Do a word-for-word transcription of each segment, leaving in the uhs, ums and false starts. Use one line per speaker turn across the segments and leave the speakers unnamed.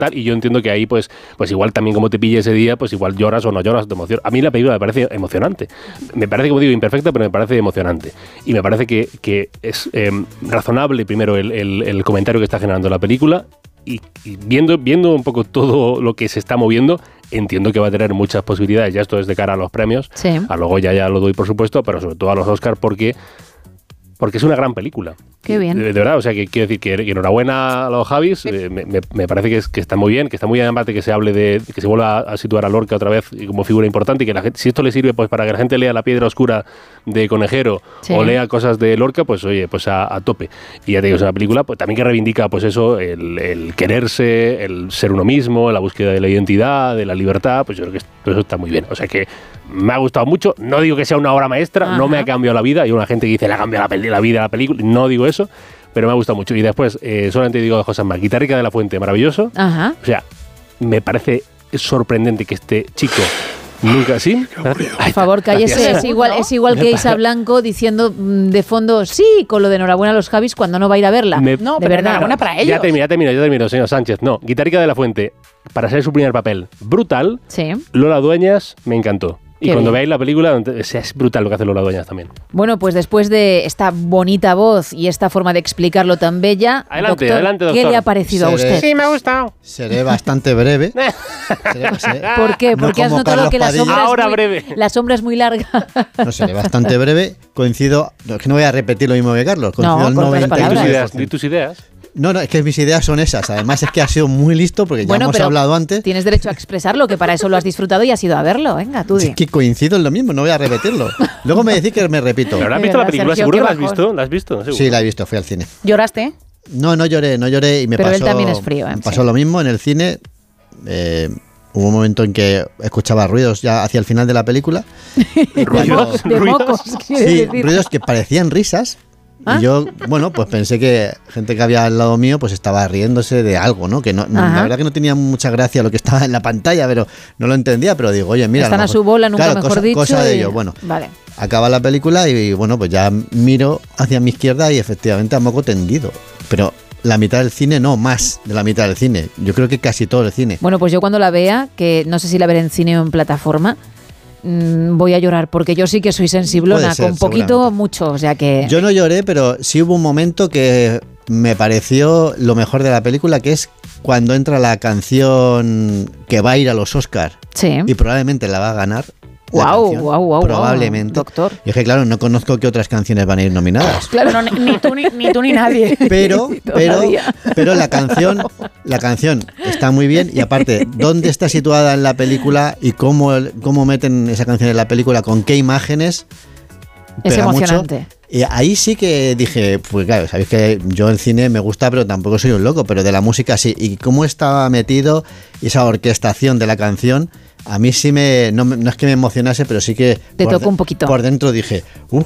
tal, y yo entiendo que ahí, pues, pues igual también como te pille ese día, pues igual lloras o no lloras de emoción. A mí la película me parece emocionante. Me parece, como digo, imperfecta, pero me parece emocionante. Y me parece que, que es eh, razonable, primero, el, el, el comentario que está generando la película, y, y viendo, viendo un poco todo lo que se está moviendo, entiendo que va a tener muchas posibilidades. Ya esto es de cara a los premios,
sí.
A luego ya, ya lo doy por supuesto, pero sobre todo a los Oscar, porque... Porque es una gran película.
Qué bien.
De, de verdad, o sea, que quiero decir que, que enhorabuena a los Javis, eh, me, me parece que, es, que está muy bien, que está muy bien además de que se hable de, que se vuelva a, a situar a Lorca otra vez como figura importante, y que la gente, si esto le sirve pues para que la gente lea La piedra oscura de Conejero, sí, o lea cosas de Lorca, pues oye, pues a, a tope. Y ya te digo, es una película pues también que reivindica pues eso, el, el quererse, el ser uno mismo, la búsqueda de la identidad, de la libertad, pues yo creo que esto, eso está muy bien. O sea que me ha gustado mucho, no digo que sea una obra maestra, Ajá. no me ha cambiado la vida, hay una gente que dice le ha cambiado la, peli, la vida a la película, no digo eso, pero me ha gustado mucho. Y después, eh, solamente digo de José Más, Guitarrica de la Fuente, maravilloso.
Ajá.
O sea, me parece sorprendente que este chico nunca así.
Por favor, cállese. Es igual, es igual que Isa Blanco diciendo de fondo sí con lo de enhorabuena a los Javis cuando no va a ir a verla.
Me, no, de verdad. Enhorabuena para ellos.
Ya termino, ya termino, ya termino, señor Sánchez. No, Guitarrica de la Fuente, para ser su primer papel, brutal.
Sí.
Lola Dueñas, me encantó. Y
Qué
cuando
bien.
veáis la película, es brutal lo que hace Lola Dueñas también.
Bueno, pues después de esta bonita voz y esta forma de explicarlo tan bella,
adelante,
doctor,
adelante, doctor.
¿qué le ha parecido
Seré,
a usted?
Sí, me ha gustado.
Seré bastante breve. seré, seré,
¿Por qué? Porque
no
has notado
Carlos
que la
Padilla.
sombra,
Ahora
es muy,
breve.
la sombra es muy larga.
No, seré bastante breve. Coincido, no, es que no voy a repetir lo mismo que Carlos. Coincido
No,
al
cortas
noventa y tres por
palabras.
ciento.
Di tus ideas.
No, no, es que mis ideas son esas. Además es que ha sido muy listo porque ya
Bueno,
hemos
pero
hablado antes.
tienes derecho a expresarlo, que para eso lo has disfrutado y has ido a verlo. Venga, tú di.
Es que coincido en lo mismo, no voy a repetirlo. Luego me decís que me repito.
¿Pero has
De
visto
verdad,
la película?
Sergio,
¿Seguro
qué
que la has
bajón.
visto? ¿La has visto? ¿Seguro?
Sí, la he visto, fui al cine.
¿Lloraste?
No, no lloré, no lloré y me
Pero él
pasó.
también es frío, ¿eh?
Me pasó
Sí.
lo mismo en el cine. Eh, hubo un momento en que escuchaba ruidos ya hacia el final de la película.
De,
Cuando-
mo- de mocos, quiere
Sí,
decir.
ruidos que parecían risas.
¿Ah?
Y yo, bueno, pues pensé que gente que había al lado mío pues estaba riéndose de algo, ¿no? Que no, no-
Ajá.
la verdad que no tenía mucha gracia lo que estaba en la pantalla, pero no lo entendía, pero digo, oye, mira.
Están
lo
a
mejor-
su bola, nunca
claro,
mejor
cosa,
dicho.
cosa de
y-
ello. Bueno,
Vale.
acaba la película y bueno, pues ya miro hacia mi izquierda y efectivamente a moco tendido. Pero la mitad del cine, no, más de la mitad del cine. Yo creo que casi todo el cine.
Bueno, pues yo cuando la vea, que no sé si la veré en cine o en plataforma, mmm, voy a llorar, porque yo sí que soy sensiblona,
Puede ser,
con poquito
seguramente.
mucho, o sea que...
Yo no lloré, pero sí hubo un momento que me pareció lo mejor de la película, que es cuando entra la canción que va a ir a los Oscar
Sí.
y probablemente la va a ganar. la
Guau,
canción,
guau, guau,
probablemente.
guau, doctor.
Y es que claro, no conozco qué otras canciones van a ir nominadas.
Claro, no, ni, ni tú ni, ni tú ni nadie.
Pero, pero,
Todavía.
pero la canción, la canción está muy bien y aparte, ¿dónde está situada en la película y cómo, cómo meten esa canción en la película, con qué imágenes?
Es
Pega mucho.
emocionante.
Y ahí sí que dije, pues claro, sabéis que yo el cine me gusta, pero tampoco soy un loco, pero de la música sí. Y cómo estaba metido esa orquestación de la canción, a mí sí me, no, me- no es que me emocionase, pero sí que...
Te
por
tocó
de-
un poquito.
Por dentro dije, uh,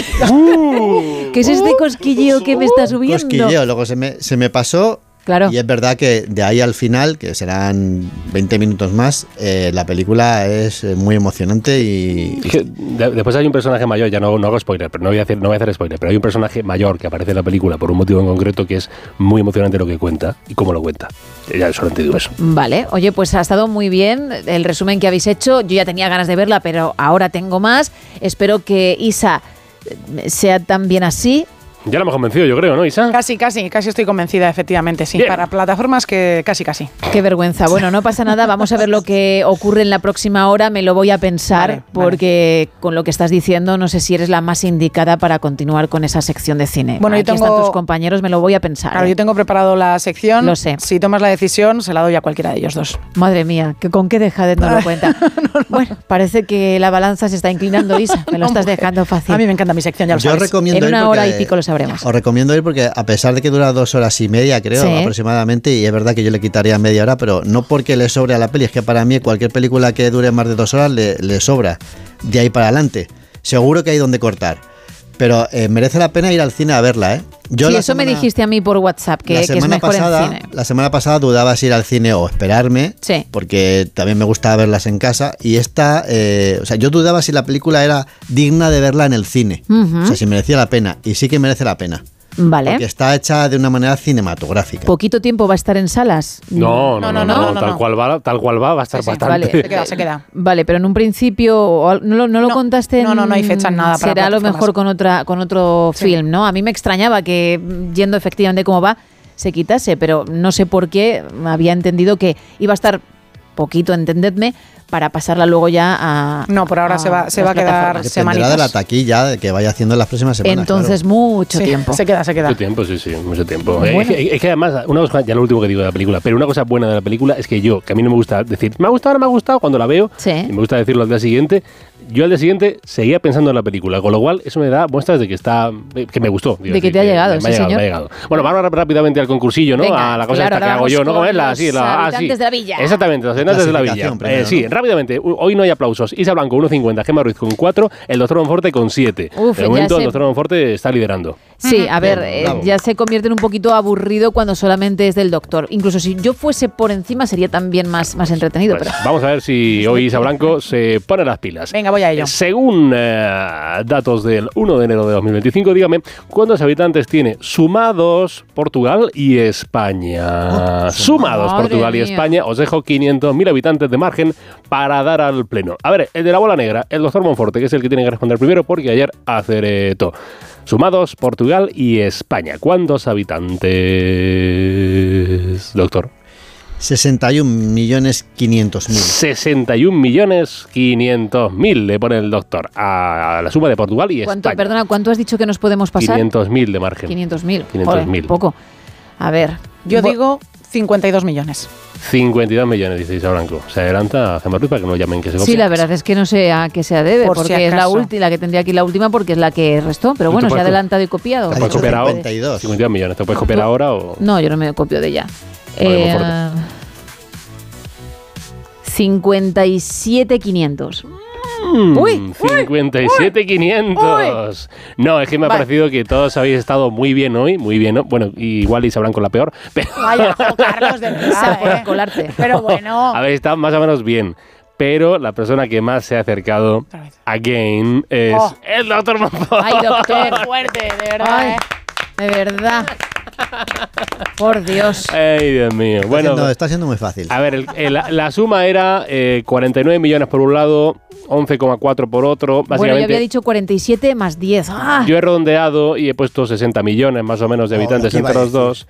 ¿Qué es este cosquilleo que me está subiendo?
cosquilleo. Luego se me, se me pasó.
Claro.
Y es verdad que de ahí al final, que serán veinte minutos más, eh, la película es eh, muy emocionante y...
Es que de- después hay un personaje mayor, ya no, no hago spoiler, pero no voy, a hacer, no voy a hacer spoiler, pero hay un personaje mayor que aparece en la película por un motivo en concreto que es muy emocionante lo que cuenta y cómo lo cuenta. Ya solamente digo eso.
Vale, oye, pues ha estado muy bien el resumen que habéis hecho. Yo ya tenía ganas de verla, pero ahora tengo más. Espero que Isa eh, sea también así.
Ya lo hemos convencido, yo creo, ¿no, Isa?
Casi, casi, casi estoy convencida, efectivamente, sí.
Bien.
Para plataformas que casi, casi.
Qué vergüenza. Bueno, no pasa nada. Vamos a ver lo que ocurre en la próxima hora. Me lo voy a pensar
Vale, vale.
porque con lo que estás diciendo no sé si eres la más indicada para continuar con esa sección de cine.
Bueno, yo
Aquí
tengo-
están tus compañeros, me lo voy a pensar.
Claro,
¿eh?
yo tengo preparado la sección.
Lo sé.
Si tomas la decisión, se la doy a cualquiera de ellos dos.
Madre mía, que con qué dejadez no lo cuenta. Bueno, parece que la balanza se está inclinando, Isa. Me lo estás dejando fácil.
A mí me encanta mi sección, ya lo
Yo
sabes.
recomiendo
En
ir
una hora
porque-
y pico lo sabremos.
Os recomiendo ir porque a pesar de que dura dos horas y media, creo,
Sí.
aproximadamente, y es verdad que yo le quitaría media hora, pero no porque le sobre a la peli, es que para mí cualquier película que dure más de dos horas le, le sobra. De ahí para adelante. Seguro que hay donde cortar. Pero eh, merece la pena ir al cine a verla, ¿eh? Yo
sí,
la
eso me
semana-
dijiste a mí por WhatsApp, que,
la
que es
semana
mejor
pasada,
en cine.
La semana pasada dudaba si ir al cine o esperarme,
Sí.
porque también me gustaba verlas en casa. Y esta, eh, o sea, yo dudaba si la película era digna de verla en el cine.
Ujú.
O sea, si merecía la pena. Y sí que merece la pena.
Vale.
Porque está hecha de una manera cinematográfica.
¿Poquito tiempo va a estar en salas?
No, no, no, no,
no,
no,
no,
tal
no.
cual va, tal cual va, va a estar
Sí, sí,
bastante.
vale.
Se queda, se queda.
Vale, pero en un principio o al- no, lo- no lo
No,
contaste.
no, no, no hay
en-
fecha en nada para
Será a lo
plataformas.
mejor con otra con otro
Sí.
film, ¿no? A mí me extrañaba que mm, yendo efectivamente cómo va se quitase, pero no sé por qué había entendido que iba a estar poquito, entendedme, para pasarla luego ya a.
No, por ahora
a
se va- se
las
va a quedar
plataformas.
Dependerá
semanitas.
de la taquilla que vaya haciendo en las próximas semanas.
Entonces
claro.
mucho
Sí,
tiempo.
Se queda, se queda.
Mucho tiempo, sí, sí, mucho tiempo.
Bueno.
Es, que, es que además, una cosa, ya lo último que digo de la película, pero una cosa buena de la película es que yo, que a mí no me gusta decir, me ha gustado, no me ha gustado, cuando la veo,
Sí.
y me gusta decirlo al día siguiente, yo al día siguiente seguía pensando en la película, con lo cual eso me da muestras de que está, que me gustó.
De que te ha llegado,
me
sí,
ha llegado,
señor.
me ha llegado. Bueno, vamos rápidamente al concursillo, ¿no?
Venga,
a la cosa
claro,
esta que
ahora
hago yo,
vamos
¿no? ¿Cómo
con
es la?
los
Sí, la, ah,
habitantes
sí.
de la villa.
Exactamente, los habitantes de la villa.
Clasificación
Eh,
primero,
sí,
¿no?
rápidamente, hoy no hay aplausos. Isa Blanco, uno cincuenta, Gemma Ruiz con cuatro, el doctor Monforte con siete.
Uf,
De
ya
momento,
sé.
el doctor Monforte está liderando.
Sí, a ver,
Bien,
eh,
bravo.
ya se convierte en un poquito aburrido cuando solamente es del doctor. Incluso si yo fuese por encima sería también más, más entretenido.
Pues
pero
vamos a ver si hoy Isa Blanco se pone las pilas.
Venga, voy a ello.
Según eh, datos del uno de enero de dos mil veinticinco, dígame, ¿cuántos habitantes tiene sumados Portugal y España?
Oh,
sumados
madre
Portugal y
mía.
España, os dejo quinientos mil habitantes de margen para dar al pleno. A ver, el de la bola negra, el doctor Monforte, que es el que tiene que responder primero porque ayer acertó. Sumados Portugal y España. ¿Cuántos habitantes, doctor?
sesenta y un millones quinientos mil.
sesenta y un millones quinientos mil le pone el doctor a la suma de Portugal y
¿cuánto,
España.
perdona, ¿cuánto has dicho que nos podemos pasar?
quinientos mil de margen.
quinientos mil.
quinientos mil.
Poco. A ver.
Yo
Bo-
digo cincuenta y dos millones.
cincuenta y dos millones, dice Isa Blanco. Se adelanta a Gemma Ruiz para que no llamen que se copia.
Sí, la verdad es que no sé a qué se debe,
Por si
porque es la
acaso.
última, la que tendría aquí la última, porque es la que restó. Pero
Tú
bueno,
te
se ha
puedes-
adelantado y copiado.
¿Te
Ha
puedes
dicho
copiar ahora?
cincuenta y dos.
cincuenta y dos millones. ¿Te puedes copiar ahora o...?
No, yo no me copio de ella.
Vale,
Eh,
Monforte.
cincuenta y siete quinientos.
Mm,
Uy,
cincuenta y siete quinientos. No, es que me ha
Vale.
parecido que todos habéis estado muy bien hoy, muy bien, ¿no? Bueno, igual Isa Blanco la peor, pero
Vaya, jo, Carlos, de verdad,
Por
¿eh?
colarte.
Pero bueno.
habéis estado más o menos bien. Pero la persona que más se ha acercado
Otra vez.
again es
Oh.
el doctor Monforte.
Ay, doctor.
Qué fuerte, de verdad,
Ay,
¿eh?
de verdad. Por Dios.
Ay, Dios mío.
Está
Bueno,
siendo- está siendo muy fácil.
a ver, el- el- la, la suma era eh, cuarenta y nueve millones por un lado, once coma cuatro por otro.
Bueno, yo
Básicamente,
había dicho cuarenta y siete más diez. ¡Ah!
yo he redondeado y he puesto sesenta millones más o menos de
Oh,
habitantes
¿qué iba
entre
a
los dos.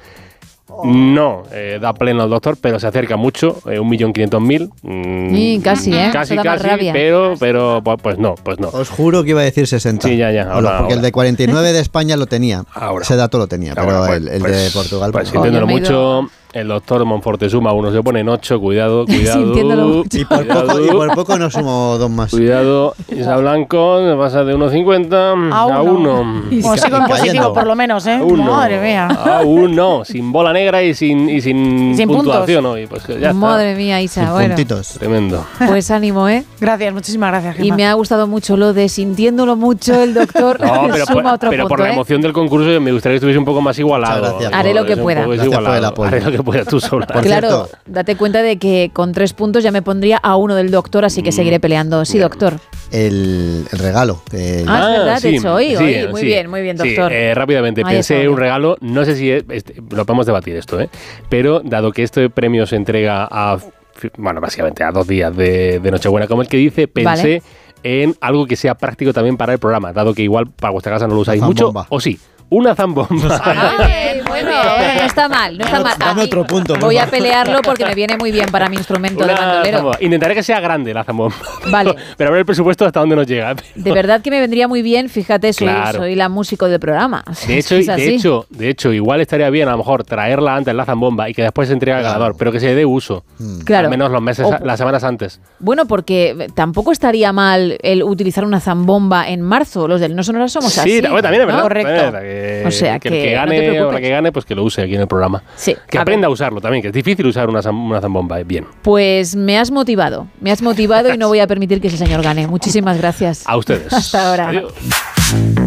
No, eh, da pleno al doctor, pero se acerca mucho, eh, un millón quinientos mil. Mm,
Sí, casi, ¿eh?
Casi,
Eso da más
casi,
rabia.
pero, pero pues, pues no, pues no.
Os juro que iba a decir sesenta.
Sí, ya, ya,
Bueno,
ahora,
porque el
ahora.
de cuarenta y nueve de España lo tenía.
Ahora.
Ese dato lo tenía, pero
Ahora, pues,
el, el
pues,
de Portugal...
Pues
no.
sintiéndolo
yo me he ido-
mucho, el doctor Monforte suma uno, se pone en ocho, cuidado, cuidado.
Sintiéndolo mucho.
Y por,
cuidado,
poco, y por poco no sumo dos más.
Cuidado, Isa Blanco, pasa de uno cincuenta a
uno.
uno.
Y
Bueno, sigo en
cayendo.
positivo, por lo menos, ¿eh?
A uno.
Madre mía.
A uno, sin bola negra y sin, y sin,
Sin
puntuación hoy. Pues ya está.
Madre mía, Isa.
Sin
Bueno,
puntitos.
Tremendo.
pues ánimo, ¿eh?
Gracias, muchísimas gracias,
Y
Gemma.
me ha gustado mucho lo de sintiéndolo mucho el doctor.
No, pero,
suma
por,
otro
pero
punto,
por la
¿eh?
emoción del concurso me gustaría que estuviese un poco más igualado.
Muchas gracias.
Haré lo que
Es un
pueda.
poco
Gracias por el
desigualado.
apoyo.
Haré lo que puedas tú sola.
Por
Claro,
cierto-
date cuenta de que con tres puntos ya me pondría a uno del doctor, así que seguiré peleando. Sí,
Bien.
doctor.
El, el regalo. que-
Ah, es verdad, de hecho, hoy,
sí,
hoy. Muy
sí.
bien, muy bien,
Sí,
doctor.
eh, rápidamente,
Ahí
pensé
está
en un
bien.
regalo, no sé si es- este, lo podemos debatir esto, ¿eh? Pero dado que este premio se entrega a, bueno, básicamente a dos días de, de Nochebuena, como el que dice, pensé
Vale.
en algo que sea práctico también para el programa, dado que igual para vuestra casa no lo usáis
Una
mucho,
zambomba.
o sí. Una zambomba.
Ay, bueno, no está mal, no está mal.
Dame
A mí
otro punto, por
Voy a
favor.
pelearlo porque me viene muy bien para mi instrumento de
Una
bandolero.
zambomba. Intentaré que sea grande la zambomba.
Vale.
Pero a ver el presupuesto hasta dónde nos llega.
De verdad que me vendría muy bien, fíjate, soy,
Claro.
soy la músico del programa.
De hecho,
Es
de
así.
hecho, de hecho, igual estaría bien a lo mejor traerla antes la zambomba y que después se entregue al
Claro.
ganador, pero que se le dé uso.
Mm.
Claro.
Al menos los meses,
O-
las semanas antes.
Bueno, porque tampoco estaría mal el utilizar una zambomba en marzo. Los del No Sonora somos
Sí,
así.
bueno, también es
¿no?
verdad.
Correcto.
también es verdad que,
O sea,
que el
que
que
no te
gane o
preocupes.
la que gane, pues que lo use aquí en el programa.
Sí,
Que
a
aprenda
ver.
a usarlo también, que es difícil usar una, zam- una zambomba. eh, Bien.
Pues me has motivado, me has motivado y no voy a permitir que ese señor gane. Muchísimas gracias.
A ustedes.
Hasta ahora.
Adiós.